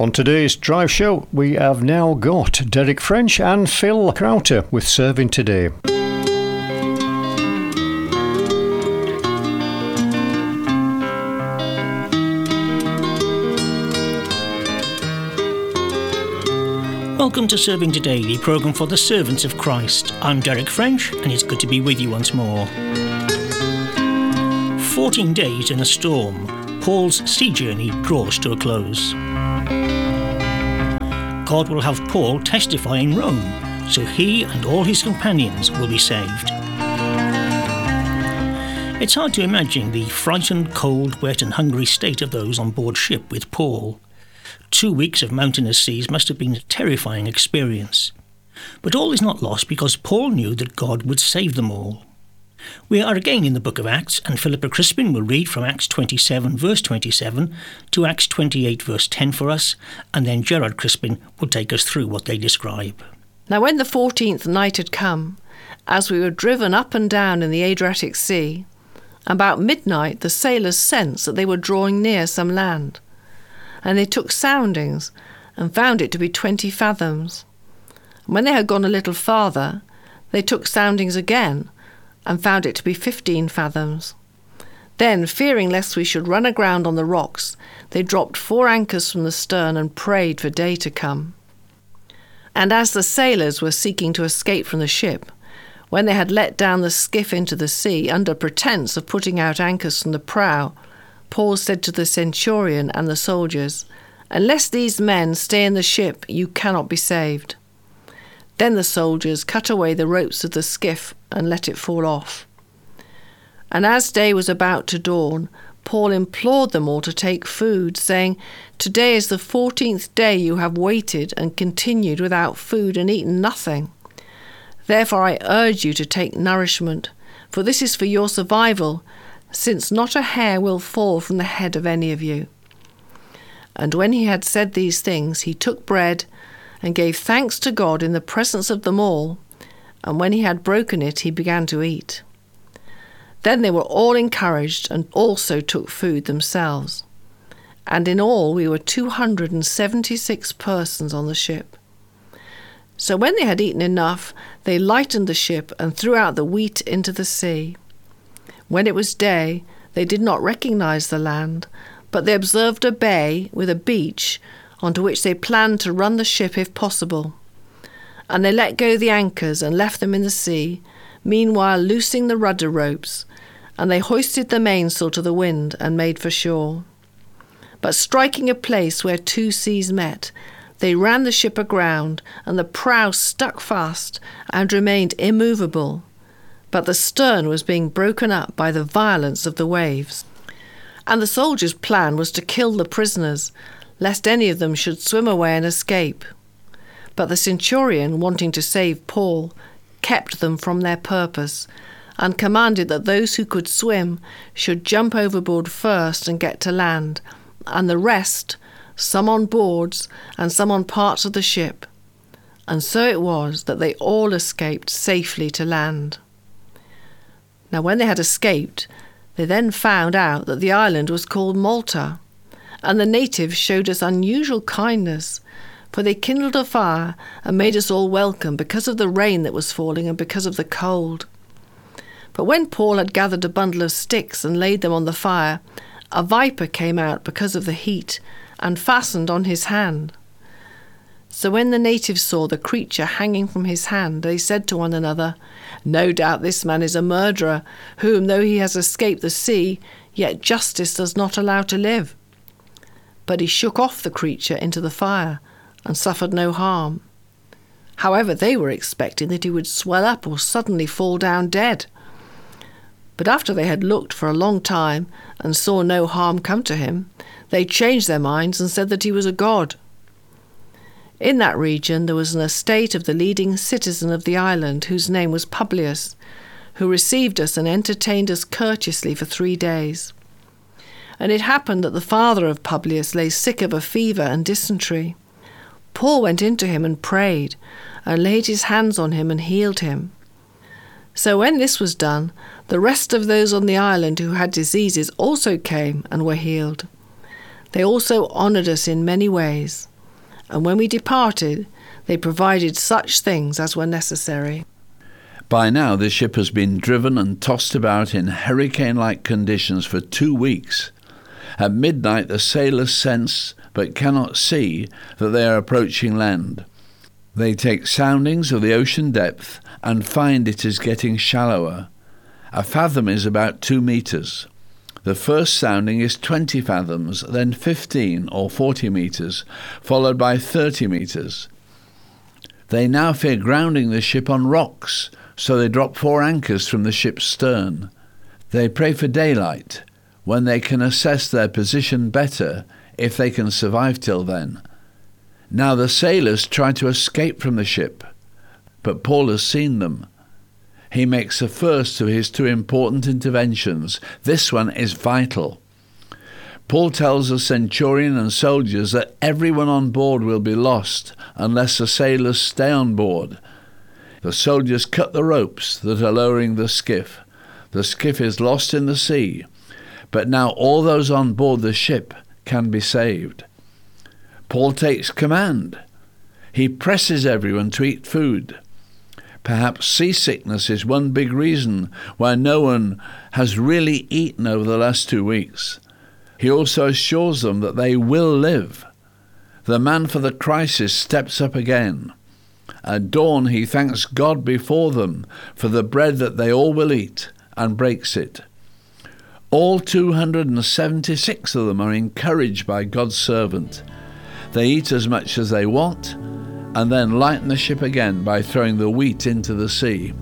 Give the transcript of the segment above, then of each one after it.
On today's Drive Show, we have now got Derek French and Phil Crowter with Serving Today. Welcome to Serving Today, the programme for the servants of Christ. I'm Derek French, and it's good to be with you once more. 14 days in a storm, Paul's sea journey draws to a close. God will have Paul testify in Rome, so he and all his companions will be saved. It's hard to imagine the frightened, cold, wet and hungry state of those on board ship with Paul. 2 weeks of mountainous seas must have been a terrifying experience. But all is not lost because Paul knew that God would save them all. We are again in the book of Acts, and Philippa Crispin will read from Acts 27 verse 27 to Acts 28 verse 10 for us, and then Gerard Crispin will take us through what they describe. Now when the 14th night had come, as we were driven up and down in the Adriatic Sea, about midnight the sailors sensed that they were drawing near some land, and they took soundings and found it to be 20 fathoms. And when they had gone a little farther, they took soundings again and found it to be 15 fathoms. Then, fearing lest we should run aground on the rocks, they dropped 4 anchors from the stern and prayed for day to come. And as the sailors were seeking to escape from the ship, when they had let down the skiff into the sea under pretence of putting out anchors from the prow, Paul said to the centurion and the soldiers, "Unless these men stay in the ship, you cannot be saved." Then the soldiers cut away the ropes of the skiff and let it fall off. And as day was about to dawn, Paul implored them all to take food, saying, "Today is the 14th day you have waited and continued without food and eaten nothing. Therefore I urge you to take nourishment, for this is for your survival, since not a hair will fall from the head of any of you." And when he had said these things, he took bread and gave thanks to God in the presence of them all, and when he had broken it, he began to eat. Then they were all encouraged and also took food themselves. And in all we were 276 persons on the ship. So when they had eaten enough, they lightened the ship and threw out the wheat into the sea. When it was day, they did not recognize the land, but they observed a bay with a beach onto which they planned to run the ship if possible. And they let go the anchors and left them in the sea, meanwhile loosing the rudder ropes, and they hoisted the mainsail to the wind and made for shore. But striking a place where 2 seas met, they ran the ship aground, and the prow stuck fast and remained immovable, but the stern was being broken up by the violence of the waves. And the soldiers' plan was to kill the prisoners, lest any of them should swim away and escape. But the centurion, wanting to save Paul, kept them from their purpose, and commanded that those who could swim should jump overboard first and get to land, and the rest, some on boards and some on parts of the ship. And so it was that they all escaped safely to land. Now when they had escaped, they then found out that the island was called Malta, and the natives showed us unusual kindness, for they kindled a fire and made us all welcome because of the rain that was falling and because of the cold. But when Paul had gathered a bundle of sticks and laid them on the fire, a viper came out because of the heat and fastened on his hand. So when the natives saw the creature hanging from his hand, they said to one another, "No doubt this man is a murderer, whom, though he has escaped the sea, yet justice does not allow to live." But he shook off the creature into the fire and suffered no harm. However, they were expecting that he would swell up or suddenly fall down dead. But after they had looked for a long time and saw no harm come to him, they changed their minds and said that he was a god. In that region there was an estate of the leading citizen of the island, whose name was Publius, who received us and entertained us courteously for 3 days. And it happened that the father of Publius lay sick of a fever and dysentery. Paul went in to him and prayed, and laid his hands on him and healed him. So when this was done, the rest of those on the island who had diseases also came and were healed. They also honoured us in many ways, and when we departed, they provided such things as were necessary. By now the ship has been driven and tossed about in hurricane-like conditions for 2 weeks. At midnight the sailors sense, but cannot see, that they are approaching land. They take soundings of the ocean depth and find it is getting shallower. A fathom is about 2 meters. The first sounding is 20 fathoms, then 15 or 40 meters, followed by 30 meters. They now fear grounding the ship on rocks, so they drop 4 anchors from the ship's stern. They pray for daylight, when they can assess their position better, if they can survive till then. Now the sailors try to escape from the ship, but Paul has seen them. He makes the first of his 2 important interventions. This one is vital. Paul tells the centurion and soldiers that everyone on board will be lost unless the sailors stay on board. The soldiers cut the ropes that are lowering the skiff. The skiff is lost in the sea, but now all those on board the ship can be saved. Paul takes command. He presses everyone to eat food. Perhaps seasickness is one big reason why no one has really eaten over the last 2 weeks. He also assures them that they will live. The man for the crisis steps up again. At dawn he thanks God before them for the bread that they all will eat, and breaks it. All 276 of them are encouraged by God's servant. They eat as much as they want, and then lighten the ship again by throwing the wheat into the sea.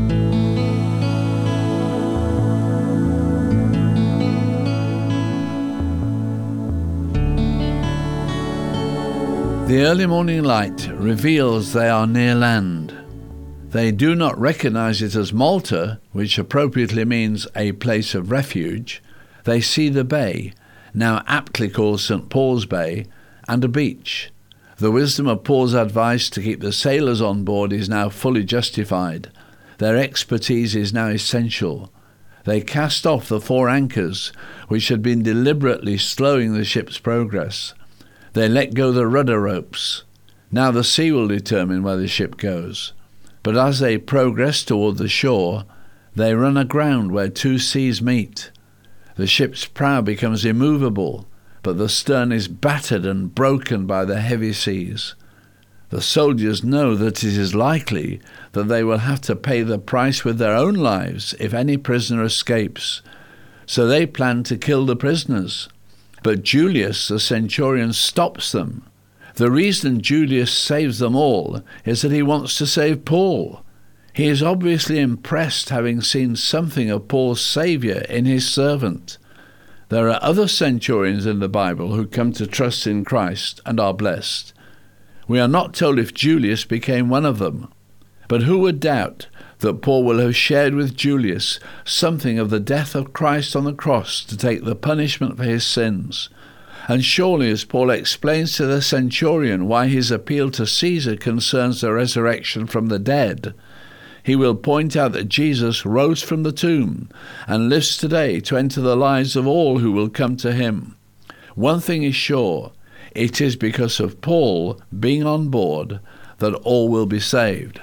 The early morning light reveals they are near land. They do not recognize it as Malta, which appropriately means a place of refuge. They see the bay, now aptly called St. Paul's Bay, and a beach. The wisdom of Paul's advice to keep the sailors on board is now fully justified. Their expertise is now essential. They cast off the 4 anchors, which had been deliberately slowing the ship's progress. They let go the rudder ropes. Now the sea will determine where the ship goes. But as they progress toward the shore, they run aground where 2 seas meet. The ship's prow becomes immovable, but the stern is battered and broken by the heavy seas. The soldiers know that it is likely that they will have to pay the price with their own lives if any prisoner escapes, so they plan to kill the prisoners. But Julius, the centurion, stops them. The reason Julius saves them all is that he wants to save Paul. He is obviously impressed, having seen something of Paul's Saviour in his servant. There are other centurions in the Bible who come to trust in Christ and are blessed. We are not told if Julius became one of them, but who would doubt that Paul will have shared with Julius something of the death of Christ on the cross to take the punishment for his sins. And surely, as Paul explains to the centurion why his appeal to Caesar concerns the resurrection from the dead, he will point out that Jesus rose from the tomb and lives today to enter the lives of all who will come to him. One thing is sure, it is because of Paul being on board that all will be saved.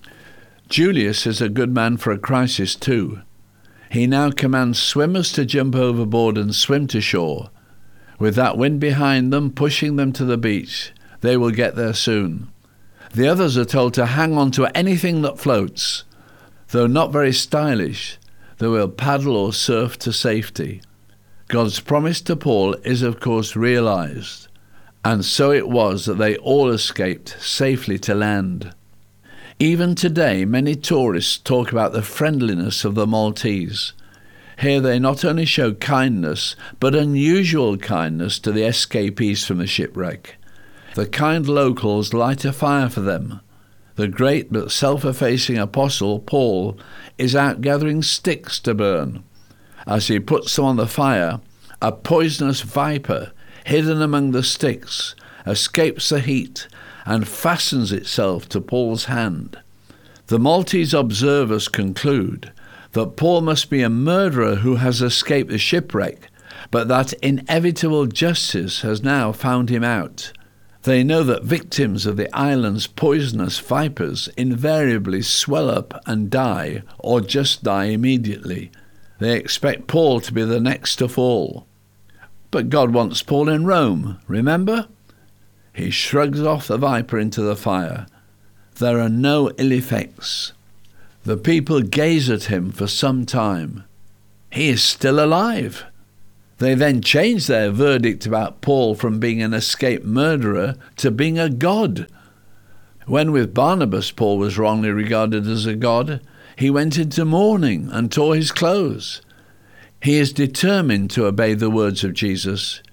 Julius is a good man for a crisis too. He now commands swimmers to jump overboard and swim to shore. With that wind behind them pushing them to the beach, they will get there soon. The others are told to hang on to anything that floats. Though not very stylish, they will paddle or surf to safety. God's promise to Paul is of course realized, and so it was that they all escaped safely to land. Even today, many tourists talk about the friendliness of the Maltese. Here they not only show kindness, but unusual kindness to the escapees from the shipwreck. The kind locals light a fire for them. The great but self-effacing apostle, Paul, is out gathering sticks to burn. As he puts them on the fire, a poisonous viper, hidden among the sticks, escapes the heat and fastens itself to Paul's hand. The Maltese observers conclude that Paul must be a murderer who has escaped the shipwreck, but that inevitable justice has now found him out. They know that victims of the island's poisonous vipers invariably swell up and die, or just die immediately. They expect Paul to be the next to fall. But God wants Paul in Rome, remember? He shrugs off the viper into the fire. There are no ill effects. The people gaze at him for some time. He is still alive. They then change their verdict about Paul from being an escaped murderer to being a god. When with Barnabas Paul was wrongly regarded as a god, he went into mourning and tore his clothes. He is determined to obey the words of Jesus.